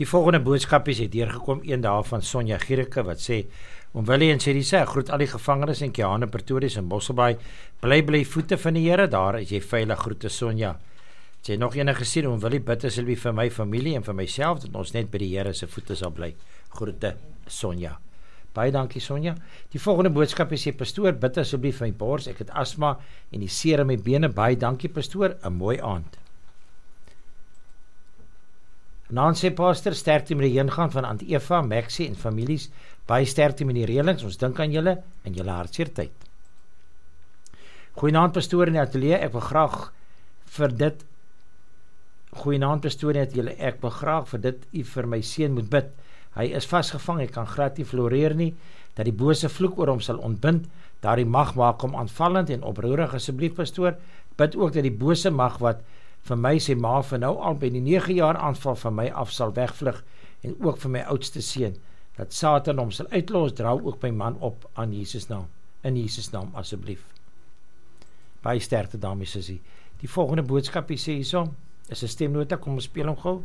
Die volgende boodskap is deurgekom een dag van Sonja Gierike wat sê: Oom Willie en Sherisa, groet al die gevangenes in Kiana, Pretoria en Mosselbaai. Bly voete van die Here, daar is jy veilig, groete Sonja. Sy nog enige gesien, Oom Willie, bid asseblief vir my familie en vir myself, dat ons net by die Here se voete sal bly. Groete Sonja. Baie dankie Sonja. Die volgende boodskap is: pastoor, bid asseblief vir my bors, ek het asma en die seer in my bene. Baie dankie pastoor, 'n mooi aand. Naan sê pastor, sterkte met die heengaan van Aunt Eva, Maxie en families, baie sterkte met die reëlings, ons dink aan julle en julle hartseer tyd. Goeienaand pastoor in die ateljee, ek wil graag vir dit u vir my seun moet bid. Hy is vasgevang, hy kan glad nie floreer nie, dat die bose vloek oor hom sal ontbind, daardie mag maak hom aanvallend en oproerig. Asseblief pastoor, bid ook dat die bose mag wat vir my sy ma vir nou al by die 9 jaar aanval van my af sal wegvlug, en ook vir my oudste seun, dat Satan hom sal uitlos. Dra ook my man op aan Jesus naam, in Jesus naam asseblief. Baie sterkte daarmee sussie. Die volgende boodskap hier sê hierso, is 'n stemnota, kom ons speel hom gou.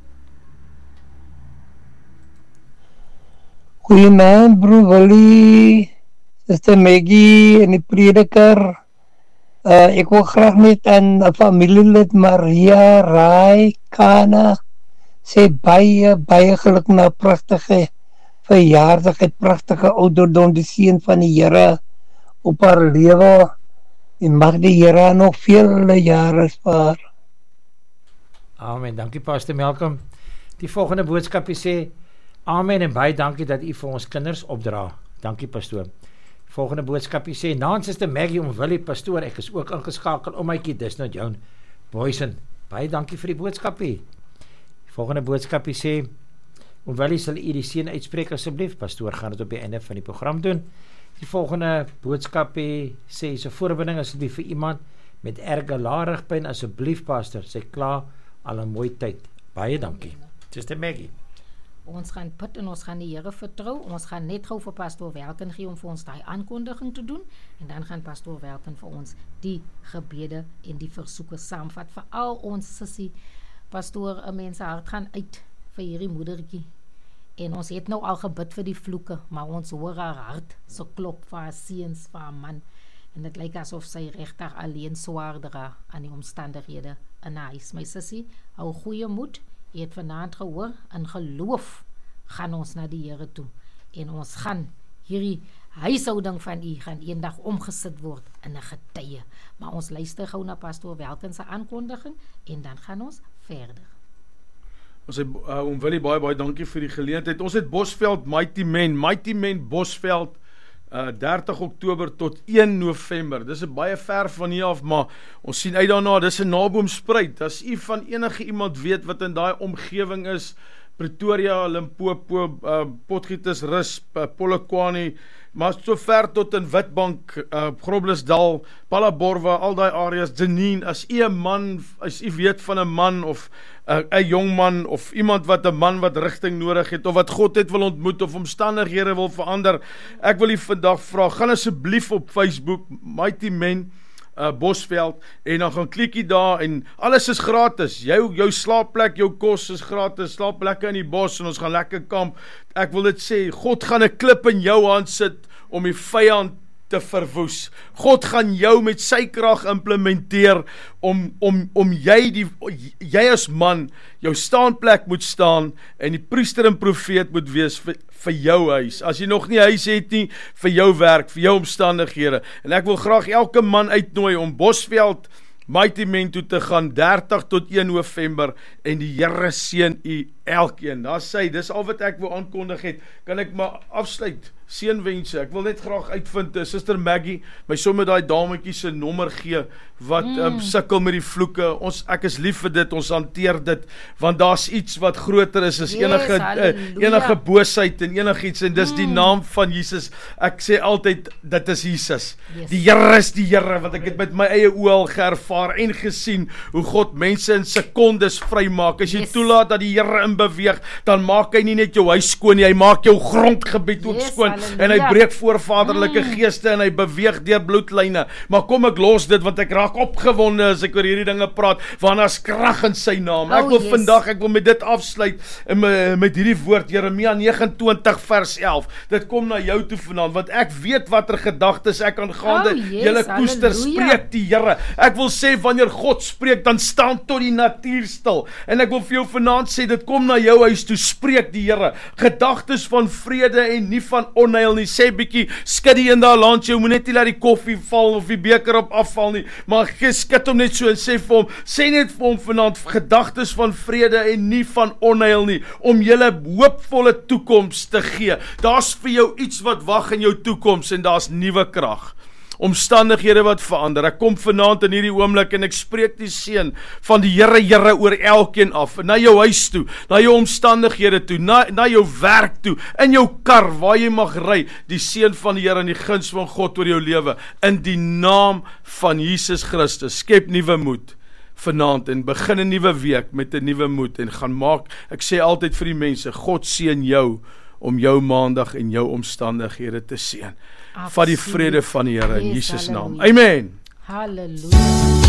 Goeienaand broer Willie, Sister Maggie en die prediker. Ek wil graag net aan 'n familielid Maria Rai Kana sê baie geluk na pragtige verjaardag, het pragtige ouderdom, die seën van die Here op haar lewe, en mag die Here nog vele jare spaar. Amen, dankie Pastor Malcolm. Die volgende boodskap sê: Amen en baie dankie dat u vir ons kinders opdra. Dankie pastoor. Volgende boodskap sê: Naam Suster Maggie om Willie pastoor, ek is ook ingeskakel om mykie, dis nou Joan Boysen. Baie dankie vir die boodskap hier. Volgende boodskap sê: Om Willie sal u die seën uitspreek asseblief, pastoor gaan dit op die einde van die program doen. Die volgende boodskap sê: so voorbinding asseblief vir iemand met erge laarigpyn, asseblief pastor, sy kla al 'n mooi tyd. Baie dankie. Suster Maggie. Ons gaan bid en ons gaan die Here vertrou. Ons gaan net gou vir pastoor Welken gee om vir ons daai aankondiging te doen, en dan gaan pastoor Welken vir ons die gebede en die versoeke saamvat vir al ons sussie. Pastoor, 'n mens se hart gaan uit vir hierdie moedertjie. En ons het nou al gebid vir die vloeke, maar ons hoor haar hart so klop vir haar seuns, vir haar man. En dit lyk asof sy regtig alleen swaar dra aan die omstandighede in haar huis. My sussie, hou goeie moed. Jy het vanaand gehoor, in geloof gaan ons na die Here toe, en ons gaan hierdie huishouding van u gaan eendag omgesit word in 'n getuie. Maar ons luister gou na pastoor Welken se aankondiging, en dan gaan ons verder. Ons het Oom Willie, baie dankie vir die geleentheid. Ons het Bosveld Mighty Men Bosveld 30 Oktober tot 1 November. Dis 'n baie ver van hier af, maar ons sien uit daarna. Dis 'n Naboomspruit. As u van enige iemand weet wat in daai omgewing is, Pretoria, Limpopo, Potgietersrus, Polokwane, maar so ver tot in Witbank, Groblersdal, Palaborwa, al daai areas, Janine, as u 'n man, as u weet van 'n man of 'n jong man of iemand wat 'n man wat rigting nodig het of wat God het wil ontmoet of omstandighede wil verander, ek wil u vandag vra, gaan asseblief op Facebook Mighty Men Bosveld, en dan gaan klik jy daar, en alles is gratis, jou slaapplek, jou kos is gratis, slaap lekker in die bos, en ons gaan lekker kamp. Ek wil dit sê, God gaan 'n klip in jou hand sit om die vyand te verwoes. God gaan jou met sy krag implementeer om jy as man jou staanplek moet staan, en die priester en profeet moet wees vir jou huis. As jy nog nie huis het nie, vir jou werk, vir jou omstandighede. En ek wil graag elke man uitnooi om Bosveld Mighty Men toe te gaan, 30 tot 1 November, en die Here seën u elkeen. Daar sê, dis al wat ek wil aankondig het. Kan ek maar afsluit? Seënwense. Ek wil net graag uitvind, Suster Maggie, my sommer daai dametjie se nommer gee, wat sukkel met die vloeke. Ek is lief vir dit, ons hanteer dit, want daar's iets wat groter is as enige boosheid en enigiets, en dis die naam van Jesus. Ek sê altyd, dit is Jesus. Yes. Die Here is die Here, want ek het met my eie oë al geervaar en gesien, hoe God mense in sekondes vrymaak. As jy toelaat dat die Here in beweeg, dan maak hy nie net jou huis skoon nie, hy maak jou grondgebied ook skoon. en hy breek voorvaderlike geeste en hy beweeg deur bloedlyne. Maar kom ek los dit want ek raak opgewonde as ek oor hierdie dinge praat, want daar's krag in sy naam. Ek wil vandag, ek wil met dit afsluit met hierdie woord Jeremia 29 vers 11. Dit kom na jou toe vanaand, want ek weet watter gedagtes ek aangaande julle koester, spreek die Here. Ek wil sê wanneer God spreek, dan staan tot die natuur stil. En ek wil vir jou vanaand sê, dit kom na jou huis toe, spreek die Here. Gedagtes van vrede en nie van onheil nie. Sê bietjie, skud die een daar langs jou, moet net nie laat die koffie val of die beker op afval nie, maar skud hom net so en sê net vir hom vanaand, gedagtes van vrede en nie van onheil nie, om julle hoopvolle toekoms te gee. Daar's vir jou iets wat wag in jou toekoms en daar's nuwe krag. Omstandighede wat verander. Ek kom vanaand in hierdie oomblik en ek spreek die seën van die Here oor elkeen af, na jou huis toe, na jou omstandighede toe, na jou werk toe, in jou kar waar jy mag ry, die seën van die Here en die guns van God oor jou lewe, in die naam van Jesus Christus. Skep nuwe moed vanaand en begin 'n nuwe week met 'n nuwe moed en gaan maak, ek sê altyd vir die mense, God seën jou om jou maandag en jou omstandighede te seën. Vat die vrede van die Here in Jesus naam. Amen. Halleluja.